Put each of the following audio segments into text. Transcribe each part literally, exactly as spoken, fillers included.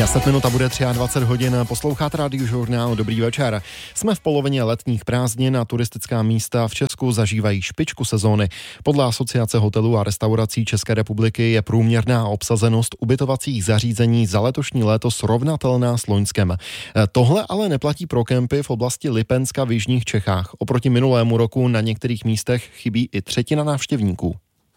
deset minut a bude dvacet tři hodin. Posloucháte Radiožurnál. Dobrý večer. Jsme v polovině letních prázdnin a turistická místa v Česku zažívají špičku sezóny. Podle Asociace hotelů a restaurací České republiky je průměrná obsazenost ubytovacích zařízení za letošní léto srovnatelná s loňskem. Tohle ale neplatí pro kempy v oblasti Lipenska v jižních Čechách. Oproti minulému roku na některých místech chybí i třetina návštěvníků.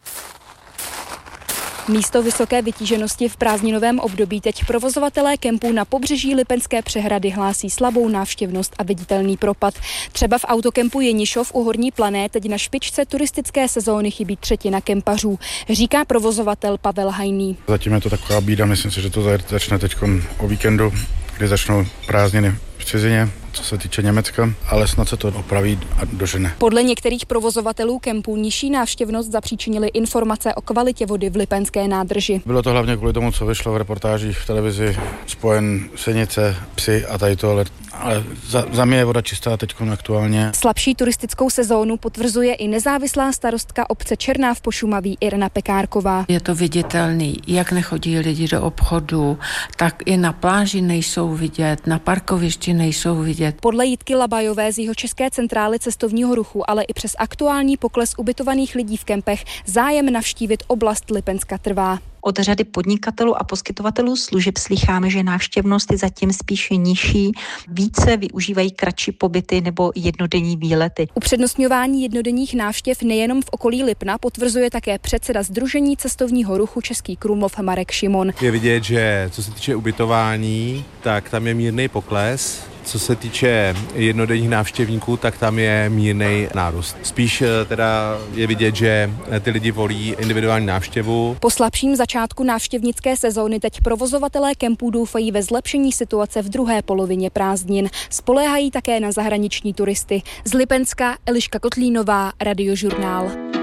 Místo vysoké vytíženosti v prázdninovém období teď provozovatelé kempů na pobřeží Lipenské přehrady hlásí slabou návštěvnost a viditelný propad. Třeba v autokempu Jenišov u Horní Plané teď na špičce turistické sezóny chybí třetina kempařů, říká provozovatel Pavel Hajný. Zatím je to taková bída, myslím si, že to začne teď o víkendu, kdy začnou prázdniny v cizině, co se týče Německa, ale snad se to opraví a dožene. Podle některých provozovatelů kempů nižší návštěvnost zapříčinily informace o kvalitě vody v Lipenské nádrži. Bylo to hlavně kvůli tomu, co vyšlo v reportážích v televizi, spojen senice, psy a tady to, ale, ale za, za mě je voda čistá teď aktuálně. Slabší turistickou sezónu potvrzuje i nezávislá starostka obce Černá v Pošumaví Irena Pekárková. Je to viditelný, jak nechodí lidi do obchodu, tak i na pláži nejsou vidět, na parkovišti nejsou vidět. Podle Jitky Labajové z Jihočeské centrály cestovního ruchu, ale i přes aktuální pokles ubytovaných lidí v kempech zájem navštívit oblast Lipenska trvá. Od řady podnikatelů a poskytovatelů služeb slýcháme, že návštěvnost je zatím spíše nižší, více využívají kratší pobyty nebo jednodenní výlety. Upřednostňování jednodenních návštěv nejenom v okolí Lipna potvrzuje také předseda Sdružení cestovního ruchu Český Krumlov Marek Šimon. Je vidět, že co se týče ubytování, tak tam je mírný pokles. Co se týče jednodenních návštěvníků, tak tam je mírný nárůst. Spíš teda je vidět, že ty lidi volí individuální návštěvu. Po slabším začátku návštěvnické sezóny teď provozovatelé kempů doufají ve zlepšení situace v druhé polovině prázdnin. Spoléhají také na zahraniční turisty. Z Lipenska Eliška Kotlínová, Radiožurnál.